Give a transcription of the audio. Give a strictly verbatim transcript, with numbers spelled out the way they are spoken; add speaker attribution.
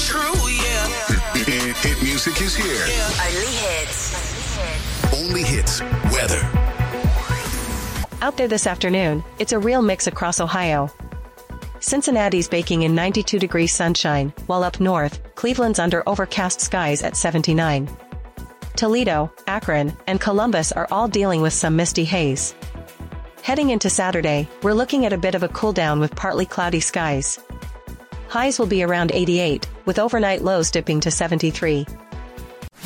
Speaker 1: true, yeah.
Speaker 2: Hit, hit music is here.
Speaker 1: Yeah.
Speaker 3: Only hits.
Speaker 2: Only hits. Weather.
Speaker 4: Out there this afternoon, it's a real mix across Ohio. Cincinnati's baking in ninety-two degrees sunshine, while up north, Cleveland's under overcast skies at seventy-nine. Toledo, Akron, and Columbus are all dealing with some misty haze. Heading into Saturday, we're looking at a bit of a cool down with partly cloudy skies. Highs will be around eighty-eight, with overnight lows dipping to seventy-three.